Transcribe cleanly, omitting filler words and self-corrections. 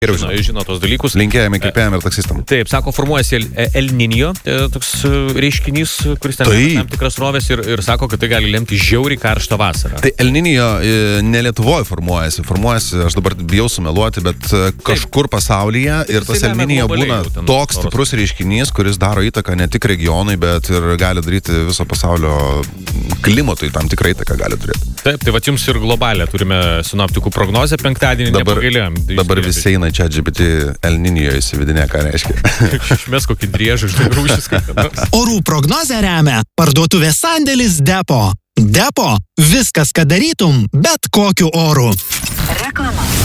žino tos dalykus. Linkėjame kirpėjam ir taksistam. Taip, sako, formuojasi El Niño, toks reiškinys, kuris ten tam tikras rovės ir sako, kad tai gali lemti žiauriai karštą vasarą. Tai El Niño ne Lietuvoje formuojasi, aš dabar bijau sumeluoti, bet kažkur pasaulyje ir tas El Niño būna toks stiprus reiškinys, kuris daro įtaką ne tik regionui, bet ir gali daryti viso pasaulio klimatui, tam tikrą įtaką gali turėti. Taip, tai va jums ir globalę turime sinoptikų prognozę penktadienį, nepagailėjom. Dabar visi eina čia GPT El Niño įsividinė, ką reiškia. Išmes kokį driežą, žinai, rūšis. Orų prognozę remia parduotuvės sandėlis Depo. Depo – viskas, ką darytum, bet kokiu oru. Reklama.